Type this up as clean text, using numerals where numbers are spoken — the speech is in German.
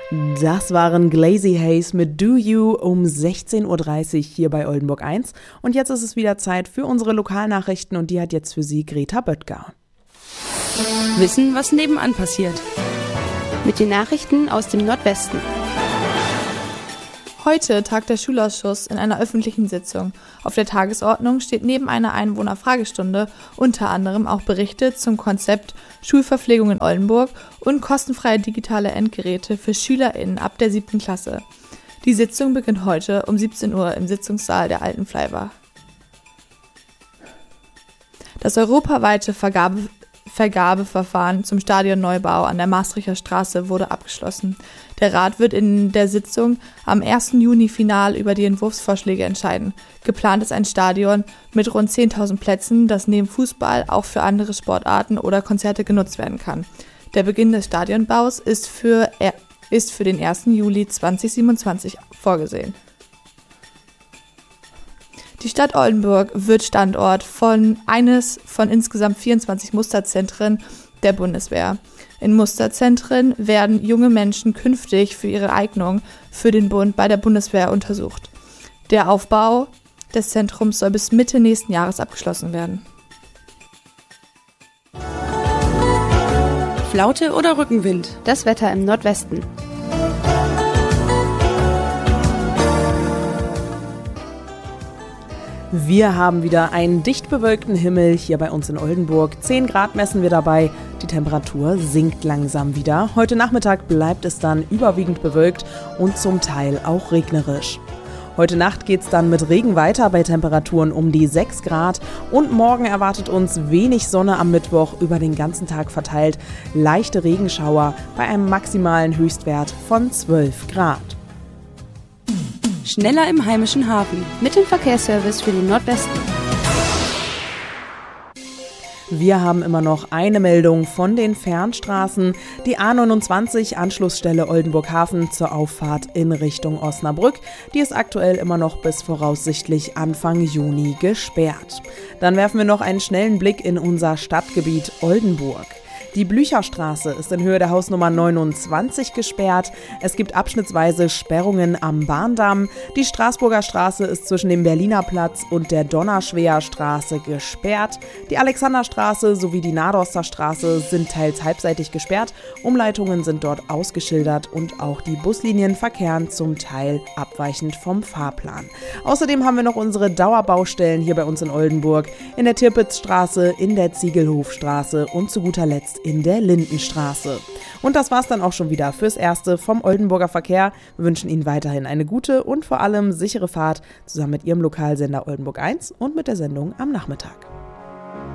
Das waren Glazy Haze mit Do You um 16.30 Uhr hier bei Oldenburg 1. Und jetzt ist es wieder Zeit für unsere Lokalnachrichten und die hat jetzt für Sie Greta Böttger. Wissen, was nebenan passiert. Mit den Nachrichten aus dem Nordwesten. Heute tagt der Schulausschuss in einer öffentlichen Sitzung. Auf der Tagesordnung steht neben einer Einwohnerfragestunde unter anderem auch Berichte zum Konzept Schulverpflegung in Oldenburg und kostenfreie digitale Endgeräte für SchülerInnen ab der 7. Klasse. Die Sitzung beginnt heute um 17 Uhr im Sitzungssaal der Alten Fleiwer. Das europaweite Vergabeverfahren zum Stadionneubau an der Maastrichter Straße wurde abgeschlossen. Der Rat wird in der Sitzung am 1. Juni final über die Entwurfsvorschläge entscheiden. Geplant ist ein Stadion mit rund 10.000 Plätzen, das neben Fußball auch für andere Sportarten oder Konzerte genutzt werden kann. Der Beginn des Stadionbaus ist für den 1. Juli 2027 vorgesehen. Die Stadt Oldenburg wird Standort eines von insgesamt 24 Musterzentren der Bundeswehr. In Musterzentren werden junge Menschen künftig für ihre Eignung für den Bund bei der Bundeswehr untersucht. Der Aufbau des Zentrums soll bis Mitte nächsten Jahres abgeschlossen werden. Flaute oder Rückenwind? Das Wetter im Nordwesten. Wir haben wieder einen dicht bewölkten Himmel hier bei uns in Oldenburg. 10 Grad messen wir dabei. Die Temperatur sinkt langsam wieder. Heute Nachmittag bleibt es dann überwiegend bewölkt und zum Teil auch regnerisch. Heute Nacht geht es dann mit Regen weiter bei Temperaturen um die 6 Grad. Und morgen erwartet uns wenig Sonne am Mittwoch, über den ganzen Tag verteilt. Leichte Regenschauer bei einem maximalen Höchstwert von 12 Grad. Schneller im heimischen Hafen. Mit dem Verkehrsservice für den Nordwesten. Wir haben immer noch eine Meldung von den Fernstraßen. Die A29 Anschlussstelle Oldenburg Hafen zur Auffahrt in Richtung Osnabrück. Die ist aktuell immer noch bis voraussichtlich Anfang Juni gesperrt. Dann werfen wir noch einen schnellen Blick in unser Stadtgebiet Oldenburg. Die Blücherstraße ist in Höhe der Hausnummer 29 gesperrt. Es gibt abschnittsweise Sperrungen am Bahndamm. Die Straßburger Straße ist zwischen dem Berliner Platz und der Donnerschweer Straße gesperrt. Die Alexanderstraße sowie die Nadorster Straße sind teils halbseitig gesperrt. Umleitungen sind dort ausgeschildert und auch die Buslinien verkehren zum Teil abweichend vom Fahrplan. Außerdem haben wir noch unsere Dauerbaustellen hier bei uns in Oldenburg, in der Tirpitzstraße, in der Ziegelhofstraße und zu guter Letzt in der Lindenstraße. Und das war's dann auch schon wieder fürs Erste vom Oldenburger Verkehr. Wir wünschen Ihnen weiterhin eine gute und vor allem sichere Fahrt zusammen mit Ihrem Lokalsender Oldenburg 1 und mit der Sendung am Nachmittag.